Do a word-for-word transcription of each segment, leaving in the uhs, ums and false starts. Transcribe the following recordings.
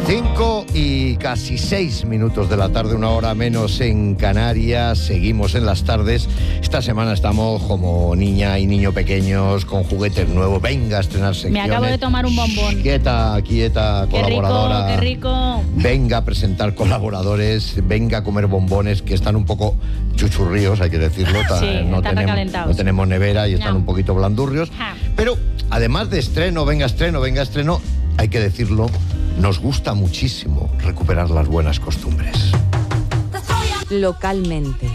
Cinco y casi seis minutos de la tarde, una hora menos en Canarias. Seguimos en las tardes. Esta semana estamos como niña y niño pequeños con juguetes nuevos. Venga a estrenar secciones. Me acabo de tomar un bombón. Quieta, quieta, qué colaboradora. Rico, qué rico. Venga a presentar colaboradores. Venga a comer bombones que están un poco chuchurríos, hay que decirlo. Sí, no, están tenemos, recalentados. no tenemos nevera y están No. un poquito blandurrios. Ja. Pero además de estreno, venga estreno, venga estreno, hay que decirlo, nos gusta muchísimo recuperar las buenas costumbres. Localmente.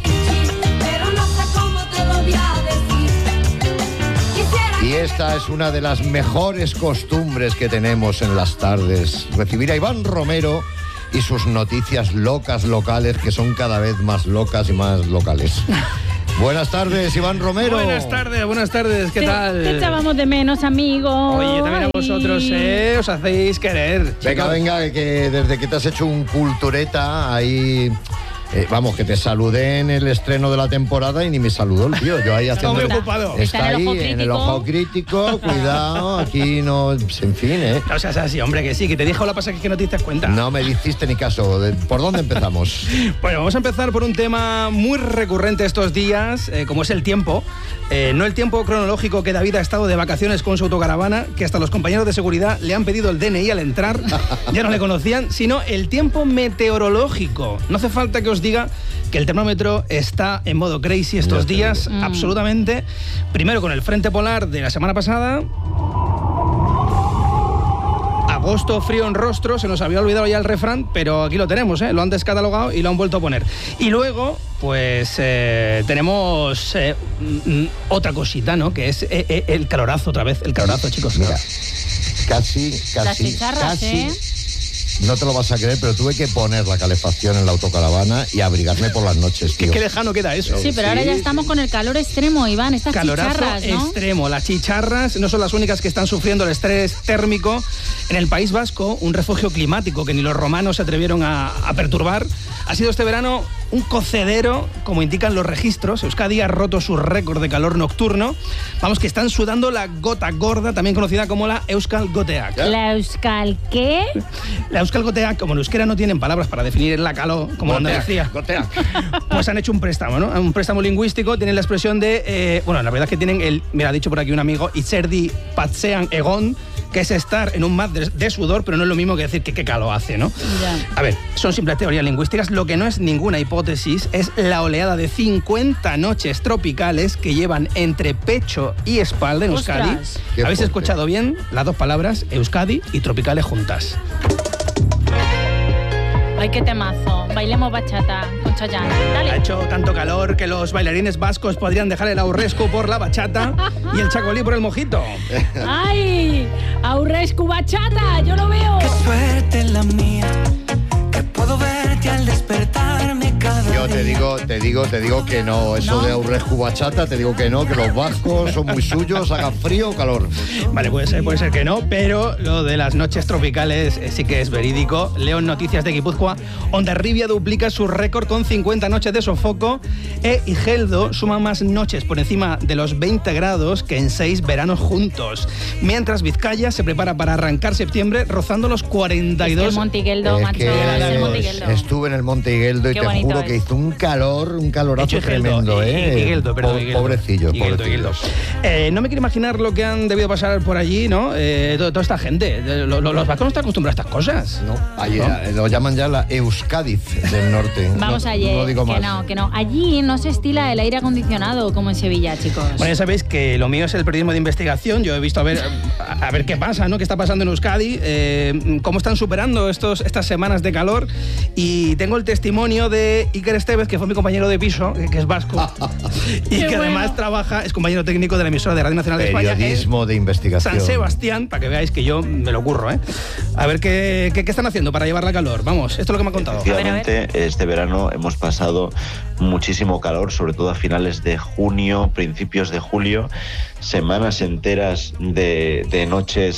Y esta es una de las mejores costumbres que tenemos en las tardes. Recibir a Iván Romero y sus noticias locas locales, que son cada vez más locas y más locales. Buenas tardes, Iván Romero. Buenas tardes, buenas tardes, ¿qué te, tal? Te echábamos de menos, amigo. Oye, también a vosotros, ¿eh? Os hacéis querer. Venga, chicos. venga, que desde que te has hecho un cultureta ahí... Eh, vamos, que te saludé en el estreno de la temporada y ni me saludó el tío. Yo ahí haciendo... muy ocupado. Está, Está en el ahí, ojo en el crítico. ojo crítico, cuidado, aquí no... En fin, ¿eh? No seas así, hombre, que sí, que te dije la pasada que no te diste cuenta. No me hiciste ni caso. De- ¿Por dónde empezamos? Bueno, vamos a empezar por un tema muy recurrente estos días, eh, como es el tiempo. Eh, no el tiempo cronológico que David ha estado de vacaciones con su autocaravana, que hasta los compañeros de seguridad le han pedido el D N I al entrar, ya no le conocían, sino el tiempo meteorológico. No hace falta que os diga que el termómetro está en modo crazy estos Ya te días, digo. Mm. absolutamente. Primero con el frente polar de la semana pasada. Agosto frío en rostro, se nos había olvidado ya el refrán, pero aquí lo tenemos, ¿eh? Lo han descatalogado y lo han vuelto a poner. Y luego, pues eh, tenemos eh, mm, otra cosita, ¿no? Que es eh, eh, el calorazo otra vez, el calorazo, chicos. Mira, casi, Las casi, chicharras, casi... ¿eh? No te lo vas a creer, pero tuve que poner la calefacción en la autocaravana y abrigarme por las noches, ¿Qué, tío. qué lejano queda eso? Sí, pero ahora Sí, ya sí. estamos con el calor extremo, Iván. Estas Calorazo chicharras, ¿no? extremo. Las chicharras no son las únicas que están sufriendo el estrés térmico. En el País Vasco, un refugio climático que ni los romanos se atrevieron a, a perturbar, ha sido este verano un cocedero, como indican los registros. Euskadi ha roto su récord de calor nocturno. Vamos, que están sudando la gota gorda, también conocida como la Euskal Goteak. La Euskal, ¿qué? La Euskal Goteak, como en euskera no tienen palabras para definir la calor, como Goteak, Andalucía, goteak. pues han hecho un préstamo, ¿no? Un préstamo lingüístico, tienen la expresión de... eh, bueno, la verdad es que tienen el... Me ha dicho por aquí un amigo, Itzerdi Patsean Egon, que es estar en un mar de, de sudor, pero no es lo mismo que decir que qué calor hace, ¿no? Ya. A ver, son simples teorías lingüísticas. Lo que no es ninguna hipótesis es la oleada de cincuenta noches tropicales que llevan entre pecho y espalda en Euskadi. Ostras. Qué ¿Habéis fuerte. escuchado bien las dos palabras, Euskadi y tropicales juntas? Ay, qué temazo. Bailemos bachata con Chayanne. Ha Dale. hecho tanto calor que los bailarines vascos podrían dejar el aurrescu por la bachata y el chacolí por el mojito. ¡Ay! ¡Aurrescu bachata! ¡Yo lo veo! Qué suerte la mía, que puedo verte al despertarme cada Yo te día. digo, te digo, te digo que no. Eso ¿No? de Aurrescu bachata, te digo que no, que los vascos son muy suyos, haga frío o calor. Vale, puede ser, puede ser que no, pero lo de las noches tropicales eh, sí que es verídico. Leo en Noticias de Guipúzcoa, Hondarribia duplica su récord con cincuenta noches de sofoco e Igeldo suma más noches por encima de los veinte grados que en seis veranos juntos. Mientras Vizcaya se prepara para arrancar septiembre rozando los cuarenta y Es que el dos. Monte Higueldo, Es macho, que es el Monte Higueldo. estuve en el Monte Higueldo y Qué te bonito juro que es. hizo un calor, un calorazo Hecho Igeldo, tremendo, I- ¿eh? Higueldo, perdón, Po- Higueldo. Pobrecillo, Higueldo, pobrecillo. Higueldo. Eh, no me quiero imaginar lo que han debido pasar por allí, ¿no? Eh, to- toda esta gente. Eh, lo- lo- los vascos no están acostumbrados a estas cosas. No, allí, eh, lo llaman ya la Euskadiz del norte. Vamos no, allí. No digo que más. no, que no. Allí no se estila el aire acondicionado como en Sevilla, chicos. Bueno, ya sabéis que lo mío es el periodismo de investigación. Yo he visto a ver, a, a ver qué pasa, ¿no? ¿Qué está pasando en Euskadi? Eh, ¿Cómo están superando estos, estas semanas de calor? Y tengo el testimonio de Iker Estevez, que fue mi compañero de piso, que es vasco, y Qué que bueno. además trabaja, es compañero técnico de la emisora de Radio Nacional de España. Periodismo de en investigación. San Sebastián, para que veáis que yo me lo curro, ¿eh? A ver qué, qué, qué están haciendo para llevar la calor. Vamos, esto es lo que me ha contado. Efectivamente, este verano hemos pasado muchísimo calor, sobre todo a finales de junio, principios de julio, semanas enteras de, de noches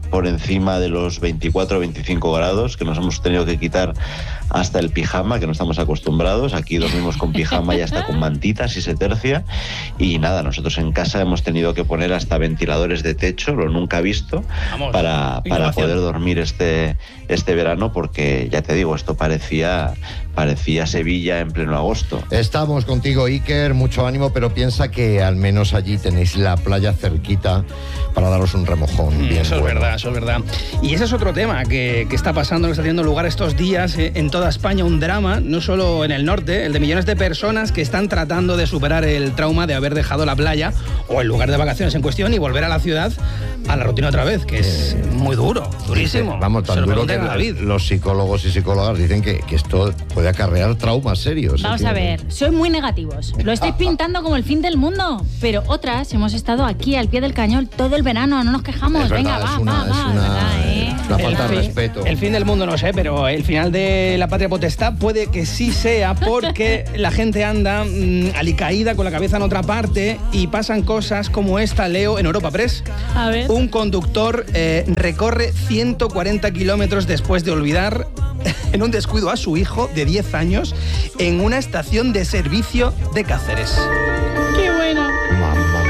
por encima de los veinticuatro o veinticinco grados, que nos hemos tenido que quitar hasta el pijama, que no estamos acostumbrados. Aquí dormimos con pijama y hasta con mantitas si se tercia. Y nada, nosotros en casa hemos tenido que poner hasta ventiladores de techo, lo nunca visto, Vamos, para, para poder dormir este, este verano, porque ya te digo, esto parecía, parecía Sevilla en pleno agosto. Estamos contigo, Iker, mucho ánimo, pero piensa que al menos allí tenéis la playa cerquita para daros un remojón. Mm, bien eso bueno. es verdad, eso es verdad. Y ese es otro tema que, que está pasando, que está teniendo lugar estos días eh, en toda España, un drama, no solo en el norte, el de millones de personas que están tratando de superar el trauma de haber dejado la playa o el lugar de vacaciones en cuestión y volver a la ciudad a la rutina otra vez, que es eh, muy duro, durísimo. Dice, vamos, tan duro que David. Los psicólogos y psicólogas dicen que, que esto puede acarrear traumas serios. Vamos a ver, sois muy negativos. Lo estáis pintando como el fin del mundo, pero otras hemos estado aquí al pie del cañón todo el verano, no nos quejamos. Es Venga, verdad, va, es una, va, es va, una, ¿verdad, eh? es una falta el de fin, respeto. El fin del mundo no sé, pero el final de la patria potestad puede que sí sea, porque la gente anda mmm, alicaída con la cabeza en otra parte y pasan cosas como esta, Leo, en Europa Press. A ver. Un conductor eh, recorre ciento cuarenta kilómetros después de olvidar en un descuido a su hijo de diez años en una estación de servicio de Cáceres. ¡Qué bueno! Mamma mía.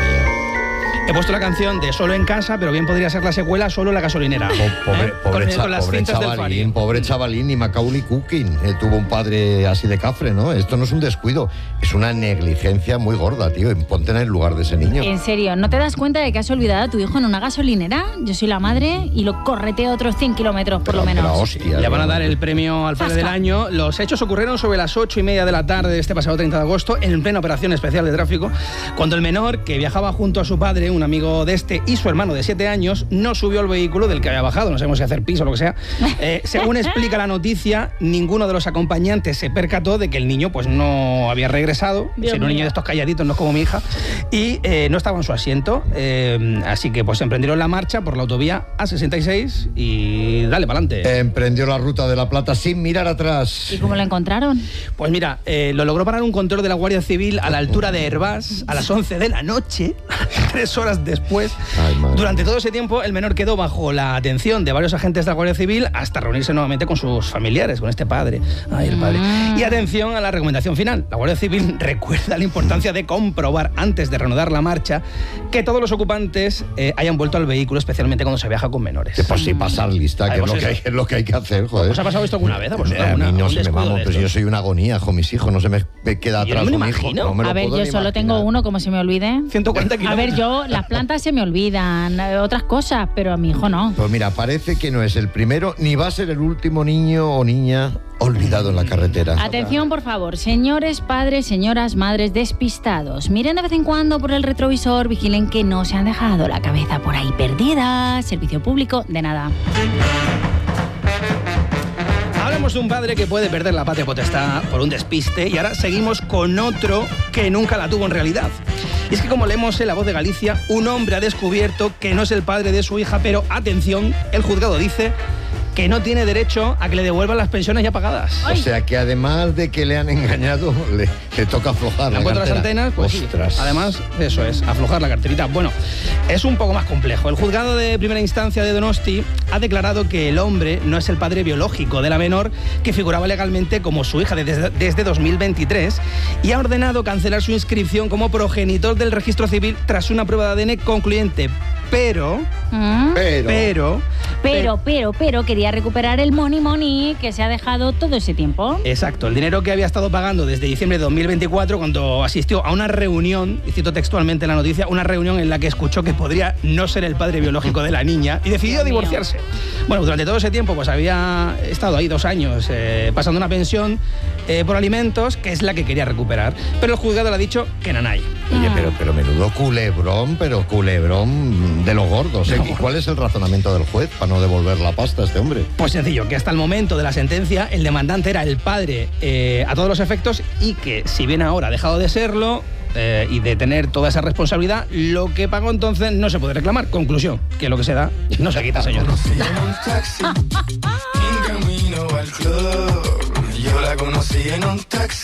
He puesto la canción de Solo en casa, pero bien podría ser la secuela Solo en la gasolinera. Po- Pobre, ¿Eh? pobre, con, cha- con las pobre cintas del chavalín, Fari. pobre chavalín, y Macaulay Culkin eh, tuvo un padre así de cafre, ¿no? Esto no es un descuido, es una negligencia muy gorda, tío. Ponte en el lugar de ese niño. En serio, ¿no te das cuenta de que has olvidado a tu hijo en una gasolinera? Yo soy la madre y lo correteo otros cien kilómetros por Pero- lo menos. pero hostia, Le van a ¿no? dar el premio al padre Zasca. del año. Los hechos ocurrieron sobre las ocho y media de la tarde de este pasado treinta de agosto, en plena operación especial de tráfico, cuando el menor, que viajaba junto a su padre, un amigo de este, y su hermano de siete años, no subió al vehículo del que había bajado, no sabemos si hacer piso o lo que sea. Eh, según explica la noticia, ninguno de los acompañantes se percató de que el niño pues no había regresado, Dios era un niño mío. de estos calladitos, no es como mi hija, y eh, no estaba en su asiento, eh, así que pues emprendieron la marcha por la autovía A sesenta y seis y dale para adelante. Emprendió la ruta de la Plata sin mirar atrás. ¿Y cómo lo encontraron? Pues mira, eh, lo logró parar un control de la Guardia Civil a la altura de Hervás a las once de la noche, tres horas después. Ay, madre. Durante todo ese tiempo, el menor quedó bajo la atención de varios agentes de la Guardia Civil hasta reunirse nuevamente con sus familiares, con este padre. Ay, el padre. Mm. Y atención a la recomendación final. La Guardia Civil recuerda la importancia de comprobar antes de reanudar la marcha que todos los ocupantes eh, hayan vuelto al vehículo, especialmente cuando se viaja con menores. Que por si pasar lista, Ay, que es pues lo que, hay, eso. es lo que hay que hacer, joder. ¿Os ha pasado esto alguna vez? ¿A vosotros a alguna- mí no un se me descuido vamos, de pues estos? yo soy una agonía con mis hijos, no se me me queda Yo no atrás me lo un hijo. imagino. No me lo A ver, puedo yo ni solo tengo imaginar. uno, como se me olvide. ciento cuarenta A kilómetros. ver, yo, las plantas se me olvidan, eh, otras cosas, pero a mi hijo no. Pues mira, parece que no es el primero ni va a ser el último niño o niña olvidado en la carretera. Atención, por favor, señores padres, señoras madres despistados. Miren de vez en cuando por el retrovisor, vigilen que no se han dejado la cabeza por ahí perdida. Servicio público, de nada. Hablamos de un padre que puede perder la patria potestad por un despiste y ahora seguimos con otro que nunca la tuvo en realidad. Y es que, como leemos en La Voz de Galicia, un hombre ha descubierto que no es el padre de su hija, pero atención, el juzgado dice que no tiene derecho a que le devuelvan las pensiones ya pagadas. O sea que además de que le han engañado, le, le toca aflojar ¿Le la han puesto las cartera. antenas? Pues sí. Ostras. Además, eso es, aflojar la carterita. Bueno, es un poco más complejo. El juzgado de primera instancia de Donosti ha declarado que el hombre no es el padre biológico de la menor, que figuraba legalmente como su hija desde, desde dos mil veintitrés, y ha ordenado cancelar su inscripción como progenitor del registro civil tras una prueba de A D N concluyente. Pero, ¿Mm? Pero, pero... Pero, pero, pero quería recuperar el money money que se ha dejado todo ese tiempo. Exacto, el dinero que había estado pagando desde diciembre de dos mil veinticuatro cuando asistió a una reunión, y cito textualmente la noticia, una reunión en la que escuchó que podría no ser el padre biológico de la niña y decidió Dios mío. divorciarse. Bueno, durante todo ese tiempo pues había estado ahí dos años eh, pasando una pensión eh, por alimentos, que es la que quería recuperar. Pero el juzgado le ha dicho que nanay. Oye, pero, pero menudo culebrón, pero culebrón de los gordos. ¿eh? ¿Y cuál es el razonamiento del juez para no devolver la pasta a este hombre? Pues sencillo, que hasta el momento de la sentencia el demandante era el padre eh, a todos los efectos y que si bien ahora ha dejado de serlo eh, y de tener toda esa responsabilidad, lo que pagó entonces no se puede reclamar. Conclusión, que lo que se da no se quita, señor. Conocí en un taxi, en camino al club. Yo la conocí en un taxi.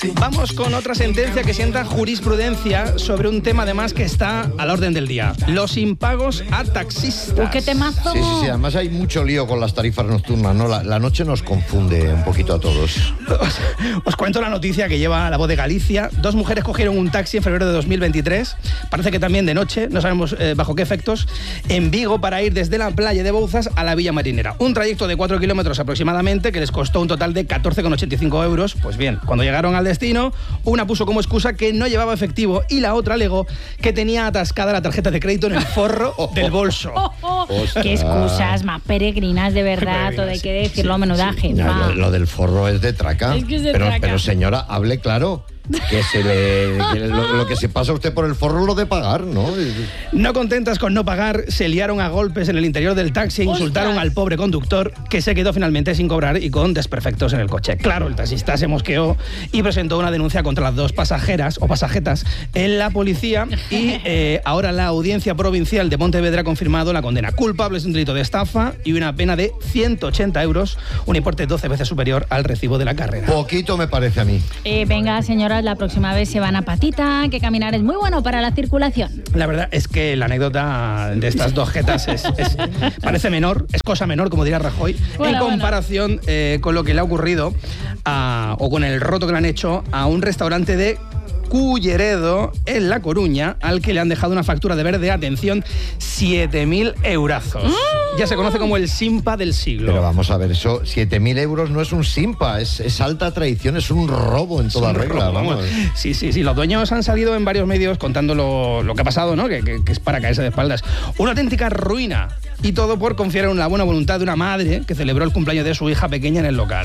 Vamos con otra sentencia que sienta jurisprudencia sobre un tema además que está a la orden del día. Los impagos a taxistas. Uy, qué temazo. Sí, sí, sí. Además hay mucho lío con las tarifas nocturnas, ¿no? La, la noche nos confunde un poquito a todos. Os, os cuento la noticia que lleva La Voz de Galicia. Dos mujeres cogieron un taxi en febrero de dos mil veintitrés. Parece que también de noche, no sabemos eh, bajo qué efectos, en Vigo para ir desde la playa de Bouzas a la Villa Marinera. Un trayecto de cuatro kilómetros aproximadamente que les costó un total de catorce con ochenta y cinco euros. Pues bien, cuando llegaron al destino, una puso como excusa que no llevaba efectivo y la otra alegó que tenía atascada la tarjeta de crédito en el forro del bolso. Oh, oh. Qué excusas más peregrinas, de verdad, Peregrinas, todo hay que sí, decirlo, sí, menudaje. No, va. lo, lo del forro es de traca. Es que es de pero, traca. pero señora, hable claro. Que se le, que lo, lo que se pasa a usted por el forro lo de pagar, ¿no? No contentas con no pagar, se liaron a golpes en el interior del taxi e insultaron ¡Ostras! al pobre conductor, que se quedó finalmente sin cobrar y con desperfectos en el coche. Claro, el taxista se mosqueó y presentó una denuncia contra las dos pasajeras o pasajetas en la policía y eh, ahora la Audiencia Provincial de Pontevedra ha confirmado la condena. Culpables de un delito de estafa y una pena de ciento ochenta euros, un importe doce veces superior al recibo de la carrera. Poquito me parece a mí. Eh, venga, señoras, la próxima vez se van a patita, que caminar es muy bueno para la circulación. La verdad es que la anécdota de estas dos jetas es, es- parece menor, es cosa menor, como diría Rajoy, Bueno, en comparación eh, con lo que le ha ocurrido a- o con el roto que le han hecho a un restaurante de Culleredo, en La Coruña, al que le han dejado una factura de verde, atención, siete mil eurazos. Ya se conoce como el Simpa del siglo. Pero vamos a ver, eso, siete mil euros no es un simpa, es, es alta traición, es un robo en toda Es un regla. robo, Vamos. vamos. Sí, sí, sí. Los dueños han salido en varios medios contando lo, lo que ha pasado, ¿no? Que, que- que es para caerse de espaldas. Una auténtica ruina. Y todo por confiar en la buena voluntad de una madre que celebró el cumpleaños de su hija pequeña en el local.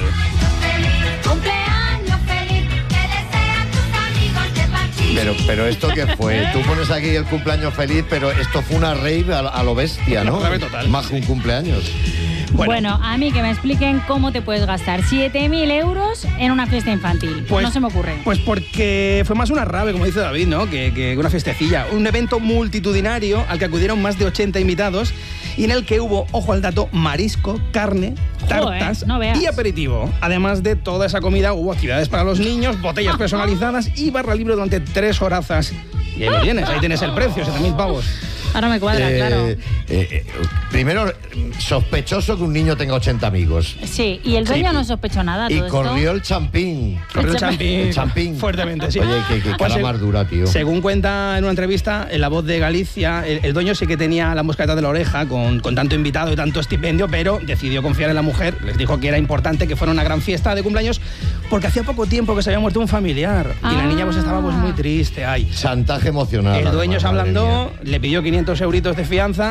Cumpleaños feliz, te desean tus amigos de Parchís. Pero, pero esto qué fue, tú pones aquí el cumpleaños feliz, pero esto fue una rave a, a lo bestia, ¿no? Una rave total. Más que un cumpleaños. Bueno. a mí que me expliquen cómo te puedes gastar siete mil euros en una fiesta infantil. Pues- no se me ocurre. Pues porque fue más una rave, como dice David, ¿no? Que, que una festecilla. Un evento multitudinario al que acudieron más de ochenta invitados y en el que hubo, ojo al dato, marisco, carne, Joder, tartas no veas. y aperitivo. Además de toda esa comida, hubo actividades para los niños, botellas personalizadas y barra libre durante tres horazas. Y ahí lo tienes, ahí tienes el precio, siete mil pavos. Ahora me cuadra, Eh, claro. eh, eh, primero, sospechoso que un niño tenga ochenta amigos. Sí, y el dueño sí. no sospechó nada. Y todo esto. corrió el champín. Corrió el El champín. El champín. Fuertemente, sí. Oye, qué, qué Pues cara se- más dura, tío. Según cuenta en una entrevista en La Voz de Galicia, el, el dueño sí que tenía la mosca detrás de la oreja con, con tanto invitado y tanto estipendio, pero decidió confiar en la mujer. Les dijo que era importante que fuera una gran fiesta de cumpleaños porque hacía poco tiempo que se había muerto un familiar. Y la Ah. niña pues estaba pues muy triste. Ay. Chantaje emocional. El dueño además, se madre ablandó, mía. le pidió quinientos euritos de fianza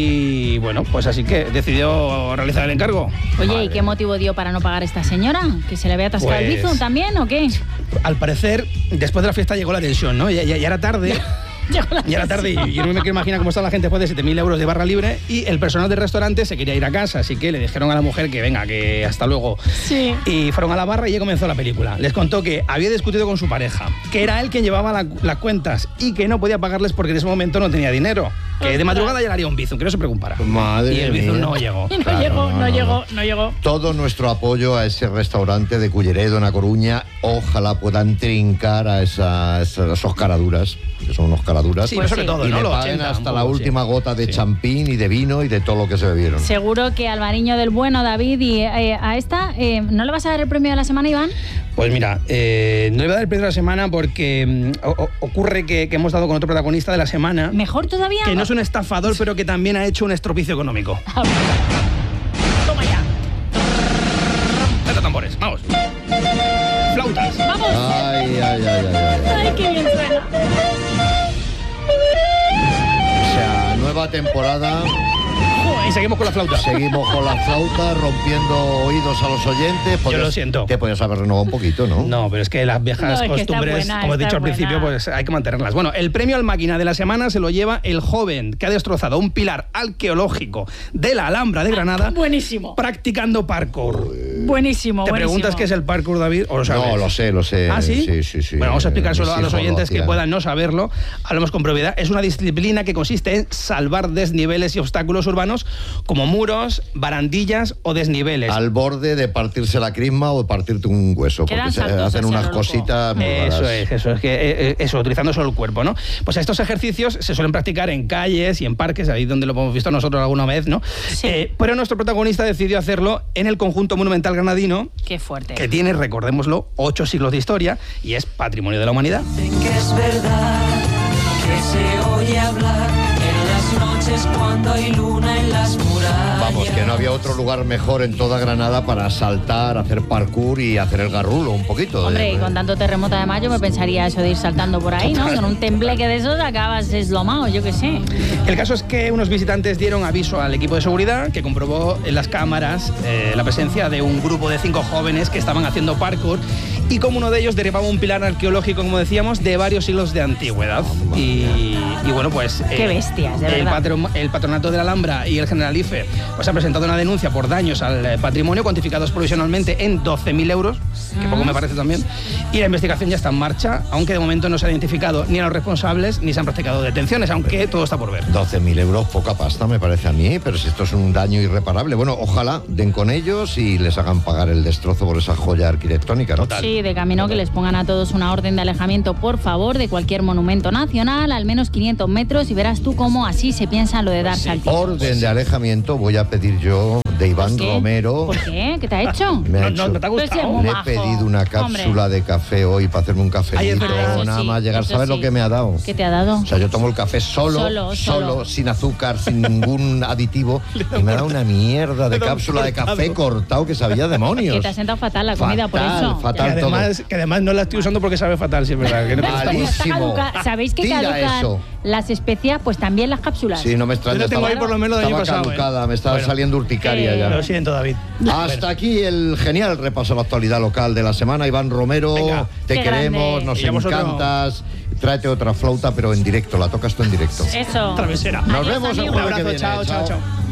y bueno, pues así que decidió realizar el encargo. Oye, ¿y qué motivo dio para no pagar esta señora? ¿Que se le había atascado el Pues- bizum también o qué? Al parecer, después de la fiesta llegó la tensión, ¿no? Ya, ya- ya era tarde. Llegó la Ya era tarde y yo no me quiero imaginar cómo está la gente después de siete mil euros de barra libre y el personal del restaurante se quería ir a casa, así que le dijeron a la mujer que venga, que hasta luego. Sí. Y fueron a la barra y ya comenzó la película. Les contó que había discutido con su pareja, que era él quien llevaba la- las cuentas y que no podía pagarles porque en ese momento no tenía dinero. Que de madrugada ya le haría un bizum, que no se preocupara. Madre y el bizum mía. no llegó. Y no Claro, llegó, no, no, no, llegó, no llegó. Todo nuestro apoyo a ese restaurante de Culleredo en La Coruña. Ojalá puedan trincar a esas, a esos caraduras, que son unos caraduras. Sí, Pues sobre sí. todo, y ¿no? le Los paguen ochenta, hasta un la poco, última sí. gota de Sí. champín y de vino y de todo lo que se bebieron. Seguro que al Albariño del bueno, David, y eh, a esta, eh, ¿no le vas a dar el premio de la semana, Iván? Pues mira, eh, no le voy a dar el premio de la semana porque mm, o- o- ocurre que, que hemos dado con otro protagonista de la semana. ¿Mejor todavía? Que no es un estafador, pero que también ha hecho un estropicio económico. Toma ya. Meta tambores, vamos. Flautas. ¡Vamos! Ay, ay, ay, ay, ay. ¡Ay, qué bien suena! O sea, nueva temporada. Y seguimos con la flauta. Seguimos con la flauta, rompiendo oídos a los oyentes. Yo lo siento. Te podías haber renovado un poquito, ¿no? No, pero es que las viejas No, es que está costumbres, buena, como he está dicho al principio, buena. pues hay que mantenerlas. Bueno, el premio al máquina de la semana se lo lleva el joven que ha destrozado un pilar arqueológico de la Alhambra de Granada Buenísimo. practicando parkour. Buenísimo, ¿Te buenísimo. preguntas qué es el parkour, David? ¿O lo sabes? No, lo sé, lo sé. ¿Ah, sí? Sí, sí, sí. Bueno, vamos a explicárselo Mis a los hijos lo oyentes que hacían. puedan no saberlo. Hablamos con propiedad. Es una disciplina que consiste en salvar desniveles y obstáculos urbanos como muros, barandillas o desniveles. Al borde de partirse la crisma o de partirte un hueso, Quedan porque se saltos hacen hacia unas lo loco. cositas muy Eso raras. es, eso es, que, eh, eh, eso, utilizando solo el cuerpo, ¿no? Pues estos ejercicios se suelen practicar en calles y en parques, ahí donde lo hemos visto nosotros alguna vez, ¿no? Sí. Eh, pero nuestro protagonista decidió hacerlo en el conjunto monumental granadino, Qué fuerte. que tiene, recordémoslo, ocho siglos de historia y es patrimonio de la humanidad. Dicen que es verdad que se oye hablar en las noches cuando hay luna en las murallas. Vamos, que no había otro lugar mejor en toda Granada para saltar, hacer parkour y hacer el garrulo un poquito. Hombre, Eh, y con tanto terremoto de mayo me pensaría eso de ir saltando por ahí, ¿no? Con un tembleque de esos acabas eslomado, yo qué sé. El caso es que unos visitantes dieron aviso al equipo de seguridad que comprobó en las cámaras eh, la presencia de un grupo de cinco jóvenes que estaban haciendo parkour y como uno de ellos derribaba un pilar arqueológico, como decíamos, de varios siglos de antigüedad. Y, y bueno, pues... Qué bestias, de el, verdad. patro- el Patronato de la Alhambra y el Generalife pues ha presentado una denuncia por daños al eh, patrimonio cuantificados provisionalmente en doce mil euros, que poco me parece también, y la investigación ya está en marcha, aunque de momento no se ha identificado ni a los responsables ni se han practicado detenciones, aunque todo está por ver. doce mil euros, poca pasta me parece a mí, pero si esto es un daño irreparable. Bueno, ojalá den con ellos y les hagan pagar el destrozo por esa joya arquitectónica, ¿no? Sí, de camino que les pongan a todos una orden de alejamiento, por favor, de cualquier monumento nacional, al menos quinientos metros, y verás tú cómo así se piensa lo de dar saltitos. Orden de alejamiento voy a pedir yo de Iván ¿Qué? Romero. ¿Por qué? ¿Qué te ha hecho? Me ha No, no, hecho- no te ha Pues sí, gustado. muy Le he majo. pedido una cápsula Hombre. de café hoy para hacerme un cafelito, Ay, es verdad. Eso nada sí, más llegar. eso ¿Sabes sí. lo que me ha dado? ¿Qué te ha dado? O sea, yo tomo el café solo, Solo, solo, solo. sin azúcar, sin ningún aditivo, y me ha dado una mierda de Le da un cápsula de café cortado. cortado que sabía demonios. Que te ha sentado fatal la comida, por Fatal, eso. fatal. Que todo. además, que además no la estoy usando porque sabe fatal, si es verdad. Que no Vale. Como está Malísimo. caduca- ¿Sabéis que Tira caducan eso. las especias? Pues también las cápsulas. Sí, no me extraña. Yo lo tengo estaba- ahí por lo menos del año estaba pasado, ¿eh? caducada, me estaba Bueno. saliendo urticaria Eh, ya. Lo siento, David. Hasta aquí el genial repaso a la actualidad local de la semana. Iván Romero, Venga. te Qué queremos, grande. nos Y a vosotros. encantas. Tráete otra flauta, pero en directo, la tocas tú en directo. Eso. Travesera. Nos Adiós, vemos el amigos. Un jueves que abrazo, viene. chao, chao, chao.